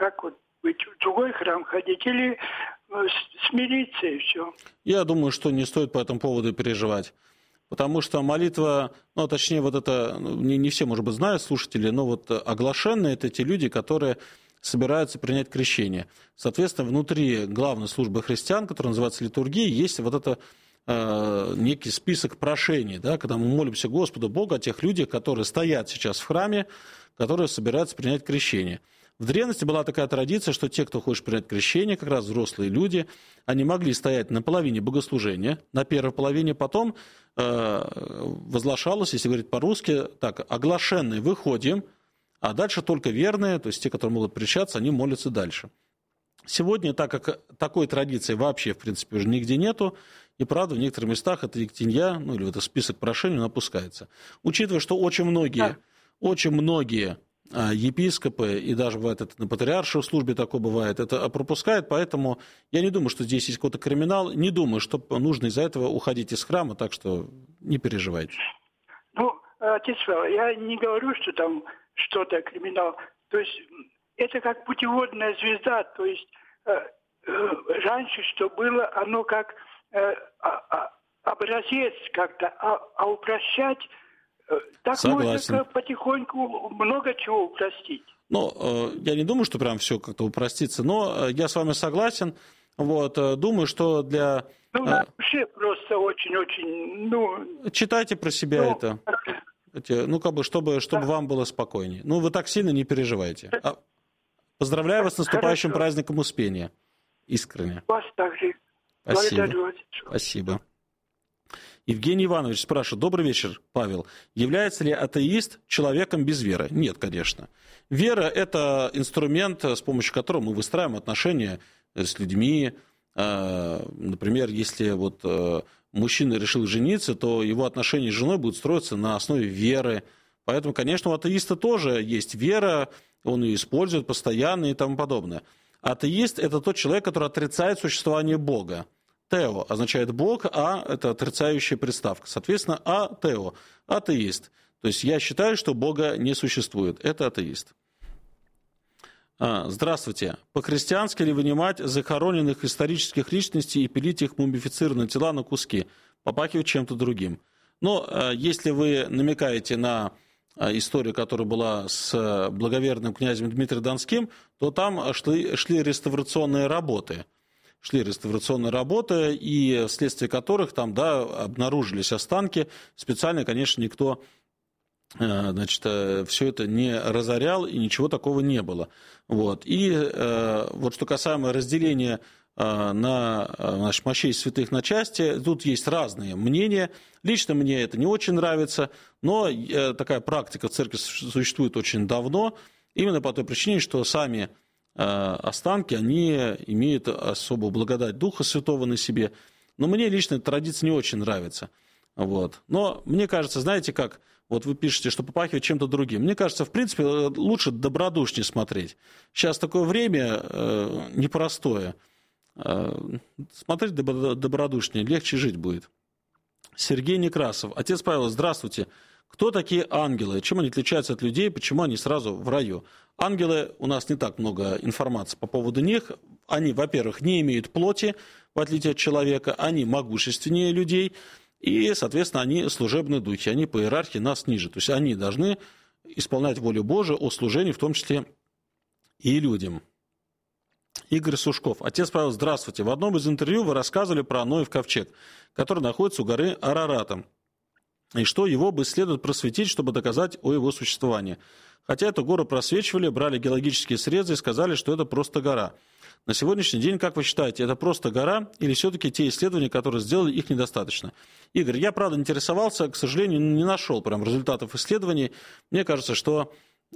как вот быть, в другой храм ходить или смириться и все? Я думаю, что не стоит по этому поводу переживать. Потому что молитва, ну, точнее, вот это, не все, может быть, знают слушатели, но вот оглашенные – это те люди, которые собираются принять крещение. Соответственно, внутри главной службы христиан, которая называется литургия, есть вот это некий список прошений, да, когда мы молимся Господу Богу о тех людях, которые стоят сейчас в храме, которые собираются принять крещение. В древности была такая традиция, что те, кто хочет принять крещение, как раз взрослые люди, они могли стоять на половине богослужения, на первой половине, потом возглашалось, если говорить по-русски, так, оглашенные выходим, а дальше только верные, то есть те, которые могут причащаться, они молятся дальше. Сегодня, так как такой традиции вообще, в принципе, уже нигде нету, и правда, в некоторых местах эта ектинья, ну или это список прошений, опускается. Учитывая, что очень многие епископы, и даже бывает это на патриаршей службе такое бывает, это пропускают, поэтому я не думаю, что здесь есть какой-то криминал, не думаю, что нужно из-за этого уходить из храма, так что не переживайте. Ну, отец Павел, я не говорю, что там что-то криминал, то есть это как путеводная звезда, то есть раньше что было, оно как образец как-то, а упрощать, так Согласен. можно потихоньку много чего упростить. Ну, я не думаю, что прям все как-то упростится, но я с вами согласен. Вот, думаю, что для... Ну, вообще просто очень-очень, Читайте про себя это. Ну, как бы, чтобы вам было спокойнее. Ну, вы так сильно не переживайте. Поздравляю вас с наступающим праздником Успения. Искренне. Вас также. Спасибо. Спасибо. Евгений Иванович спрашивает. Добрый вечер, Павел. Является ли атеист человеком без веры? Нет, конечно. Вера – это инструмент, с помощью которого мы выстраиваем отношения с людьми. Например, если вот мужчина решил жениться, то его отношения с женой будут строиться на основе веры. Поэтому, конечно, у атеиста тоже есть вера, он ее использует постоянно и тому подобное. Атеист – это тот человек, который отрицает существование Бога. Тео означает Бог, а это отрицающая приставка. Соответственно, атео – атеист. То есть я считаю, что Бога не существует. Это атеист. Здравствуйте. По-христиански ли вынимать захороненных исторических личностей и пилить их мумифицированные тела на куски, попахивать чем-то другим? Но если вы намекаете на историю, которая была с благоверным князем Дмитрием Донским, то там шли реставрационные работы. И вследствие которых там, да, обнаружились останки. Специально, конечно, никто все это не разорял, и ничего такого не было. Вот. И вот что касаемо разделения на мощей святых на части, тут есть разные мнения. Лично мне это не очень нравится, но такая практика в церкви существует очень давно, именно по той причине, что сами останки, они имеют особую благодать Духа Святого на себе. Но мне лично эта традиция не очень нравится. Вот. Но мне кажется, знаете как, вот вы пишете, что попахивает чем-то другим. Мне кажется, в принципе, лучше добродушнее смотреть. Сейчас такое время непростое. Смотреть добродушнее, легче жить будет. Сергей Некрасов. Отец Павел, здравствуйте. Кто такие ангелы? Чем они отличаются от людей? Почему они сразу в раю? Ангелы, у нас не так много информации по поводу них. Они, во-первых, не имеют плоти, в отличие от человека. Они могущественнее людей. И, соответственно, они служебные духи. Они по иерархии нас ниже. То есть они должны исполнять волю Божию о служении, в том числе и людям. Игорь Сушков. Отец Павел, здравствуйте. В одном из интервью вы рассказывали про Ноев ковчег, который находится у горы Арарата, и что его бы следует просветить, чтобы доказать о его существовании. Хотя эту гору просвечивали, брали геологические срезы и сказали, что это просто гора. На сегодняшний день, как вы считаете, это просто гора или все-таки те исследования, которые сделали, их недостаточно? Игорь, я, правда, интересовался, к сожалению, не нашел прям результатов исследований. Мне кажется, что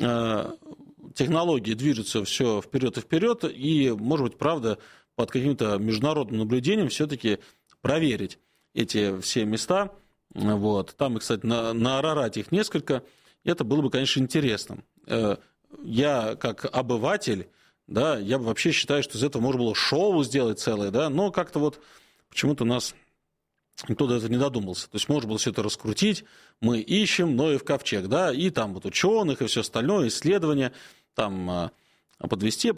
технологии движутся все вперед и вперед, и, может быть, правда, под каким-то международным наблюдением все-таки проверить эти все места. Вот. Там, кстати, на Арарате их несколько. Это было бы, конечно, интересно. Я, как обыватель, да, я вообще считаю, что из этого можно было шоу сделать целое, да, но как-то вот почему-то у нас никто до этого не додумался. То есть можно было все это раскрутить, мы ищем Ноев ковчег, да, и там вот ученых и все остальное, исследования, там подвести